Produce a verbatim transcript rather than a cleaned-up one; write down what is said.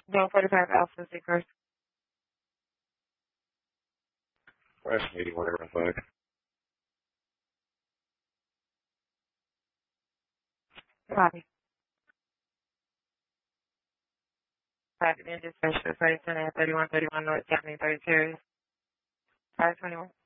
Zone forty-five Alpha Seekers. Fresh meeting, whatever the fuck. Copy. Copy. Then dispatch to thirty-seven at thirty-one thirty-one North Avenue, thirty-two. five twenty-one.